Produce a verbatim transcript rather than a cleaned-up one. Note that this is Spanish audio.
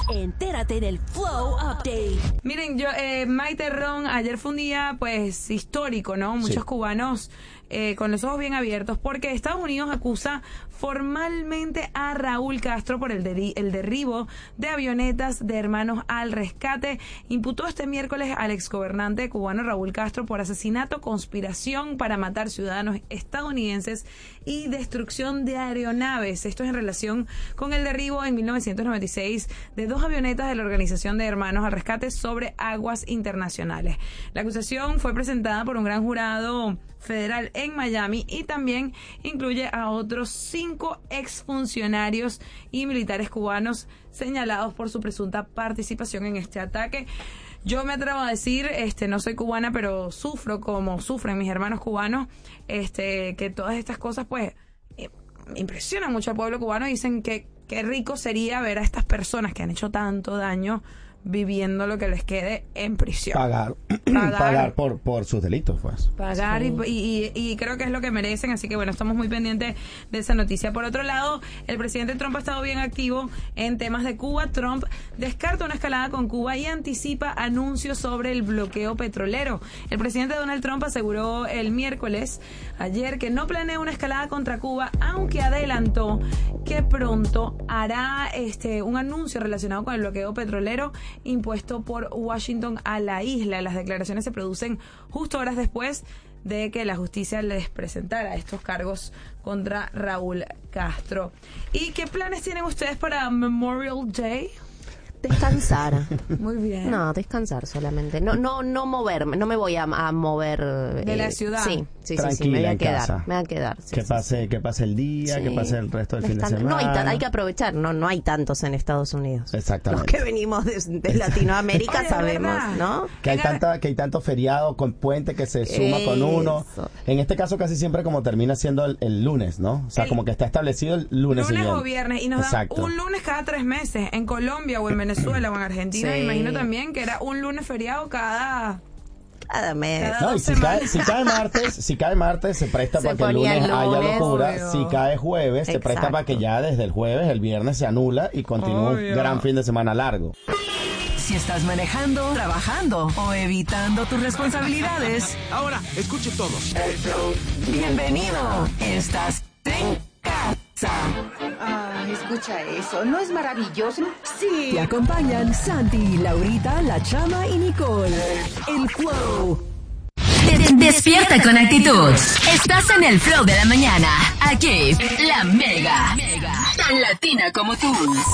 Entérate del Flow Update. Miren, yo, eh, Maite Ron, ayer fue un día, pues, histórico, ¿no? Muchos sí. cubanos eh, con los ojos bien abiertos, porque Estados Unidos acusa formalmente a Raúl Castro por el, deri- el derribo de avionetas de Hermanos al Rescate. Imputó este miércoles al exgobernante cubano Raúl Castro por asesinato, conspiración para matar ciudadanos estadounidenses y destrucción de aeronaves. Esto es en relación con el derribo en mil novecientos noventa y seis de dos avionetas de la Organización de Hermanos al Rescate sobre aguas internacionales. La acusación fue presentada por un gran jurado federal en Miami y también incluye a otros cinco exfuncionarios y militares cubanos señalados por su presunta participación en este ataque. Yo me atrevo a decir, este, no soy cubana, pero sufro como sufren mis hermanos cubanos, este, que todas estas cosas, pues, eh, impresionan mucho al pueblo cubano y dicen que qué rico sería ver a estas personas que han hecho tanto daño viviendo lo que les quede en prisión. Pagar, pagar, pagar por, por sus delitos, pues. Pagar sí. y, y, y creo que es lo que merecen, así que bueno, estamos muy pendientes de esa noticia. Por otro lado, el presidente Trump ha estado bien activo en temas de Cuba. Trump descarta una escalada con Cuba y anticipa anuncios sobre el bloqueo petrolero. El presidente Donald Trump aseguró el miércoles, ayer, que no planea una escalada contra Cuba, aunque adelantó que pronto hará este un anuncio relacionado con el bloqueo petrolero impuesto por Washington a la isla. Las declaraciones se producen justo horas después de que la justicia les presentara estos cargos contra Raúl Castro. ¿Y qué planes tienen ustedes para Memorial Day? Descansar. Muy bien. No, descansar solamente. No, no, no moverme. No me voy a, a mover de eh, la ciudad. Sí, sí, tranquila, sí, sí. Me voy a en quedar. casa. Me voy a quedar. Sí, que sí, pase, sí. que pase el día, Sí. que pase el resto del Descan- fin de semana. No hay, ta- hay que aprovechar. No, no hay tantos en Estados Unidos. Exactamente. Los que venimos de, de Latinoamérica Oye, sabemos, ¿verdad? ¿no? Que hay tanta, que hay tanto feriado con puente que se suma Eso. con uno. En este caso casi siempre como termina siendo el, el lunes, ¿no? O sea, El- como que está establecido el lunes, Lunes siguiente. o viernes, y nos Exacto. dan un lunes cada tres meses en Colombia o en Venezuela o en Argentina. Sí. Me imagino también que era un lunes feriado cada... Cada mes. Cada- No, y dos si semanas. cae, si cae martes, si cae martes se presta Se para que el ponía lunes, el haya lunes, locura. obvio. Si cae jueves, se presta Exacto. para que ya desde el jueves, el viernes se anula y continúa Obvio. un gran fin de semana largo. Si estás manejando, trabajando o evitando tus responsabilidades, Ahora, escuchen todos. bienvenido. Estás en casa. Ah, escucha eso, ¿no es maravilloso? Sí. Te acompañan Santi, Laurita, La Chama y Nicole. El Flow. Des- Despierta con actitud. Estás en el Flow de la mañana. Aquí, La Mega. Tan latina como tú.